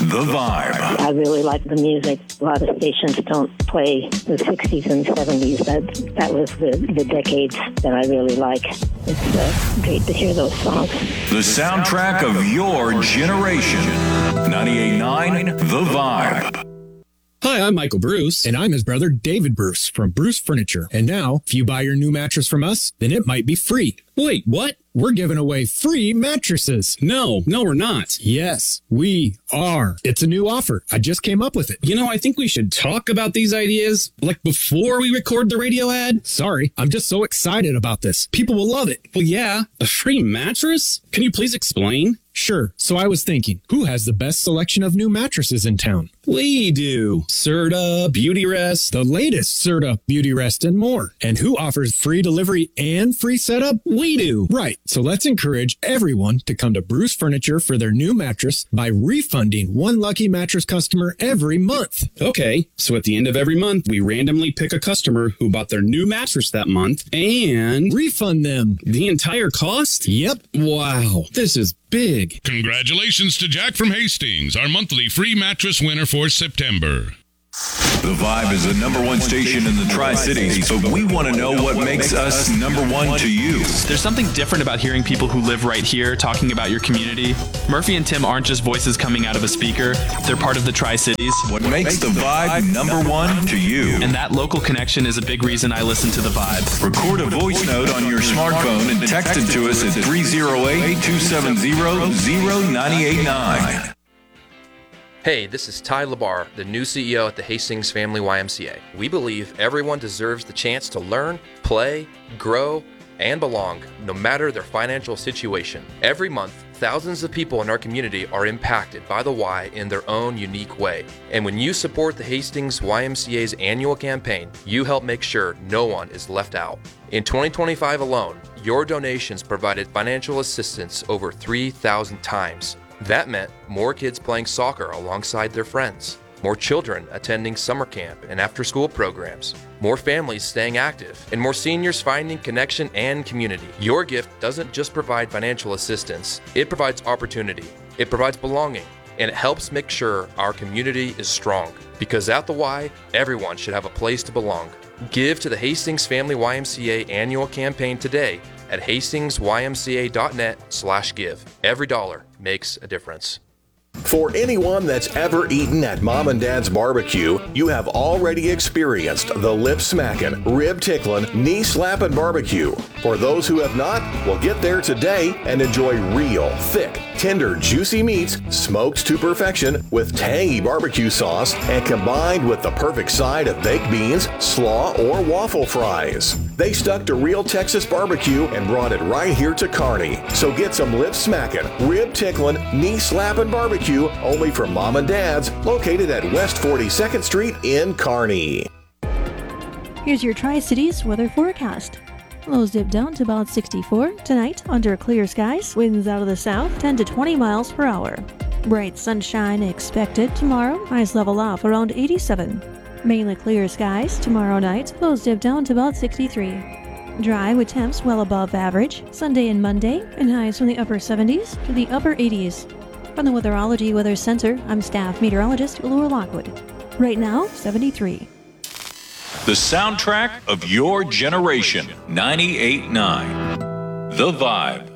The Vibe. I really like the music. A lot of stations don't play the 60s and 70s. That was the decades that I really like. It's great to hear those songs. The soundtrack of your generation. 98.9 The Vibe. Hi, I'm Michael Bruce. And I'm his brother, David Bruce, from Bruce Furniture. And now, if you buy your new mattress from us, then it might be free. Wait, what? We're giving away free mattresses. No, we're not. Yes, we are. It's a new offer. I just came up with it. You know, I think we should talk about these ideas, like before we record the radio ad. Sorry, I'm just so excited about this. People will love it. Well, yeah, a free mattress? Can you please explain? Sure. So I was thinking, who has the best selection of new mattresses in town? We do. Serta, Beautyrest, The latest Serta, Beautyrest, and more. And who offers free delivery and free setup? We do. Right. So let's encourage everyone to come to Bruce Furniture for their new mattress by refunding one lucky mattress customer every month. Okay, so at the end of every month, we randomly pick a customer who bought their new mattress that month and refund them the entire cost? Yep. Wow, this is big. Congratulations to Jack from Hastings, our monthly free mattress winner for September. The Vibe is the number one station in the Tri-Cities, but we want to know what makes us number one to you. There's something different about hearing people who live right here talking about your community. Murphy and Tim aren't just voices coming out of a speaker. They're part of the Tri-Cities. What makes the Vibe number one to you? And that local connection is a big reason I listen to the Vibe. Record a voice note on your smartphone and text it to us at 308-270-0989. Hey, this is Ty Labar, the new CEO at the Hastings Family YMCA. We believe everyone deserves the chance to learn, play, grow, and belong, no matter their financial situation. Every month, thousands of people in our community are impacted by the Y in their own unique way. And when you support the Hastings YMCA's annual campaign, you help make sure no one is left out. In 2025 alone, your donations provided financial assistance over 3,000 times. That meant more kids playing soccer alongside their friends, more children attending summer camp and after-school programs, more families staying active, and more seniors finding connection and community. Your gift doesn't just provide financial assistance, it provides opportunity, it provides belonging, and it helps make sure our community is strong. Because at the Y, everyone should have a place to belong. Give to the Hastings Family YMCA annual campaign today at hastingsymca.net/give. Every dollar makes a difference. For anyone that's ever eaten at Mom and Dad's Barbecue, you have already experienced the lip-smacking, rib-tickling, knee-slapping barbecue. For those who have not, well, get there today and enjoy real, thick, tender, juicy meats smoked to perfection with tangy barbecue sauce and combined with the perfect side of baked beans, slaw, or waffle fries. They stuck to real Texas barbecue and brought it right here to Kearney. So get some lip-smacking, rib-tickling, knee-slapping barbecue only from Mom and Dad's, located at West 42nd Street in Kearney. Here's your Tri-Cities weather forecast. Lows dip down to about 64 tonight under clear skies. Winds out of the south 10 to 20 miles per hour. Bright sunshine expected tomorrow. Highs level off around 87. Mainly clear skies tomorrow night. Lows dip down to about 63. Dry with temps well above average. Sunday and Monday and highs from the upper 70s to the upper 80s. From the Weatherology Weather Center, I'm staff meteorologist Laura Lockwood. Right now, 73. The soundtrack of your generation. 98.9 The Vibe.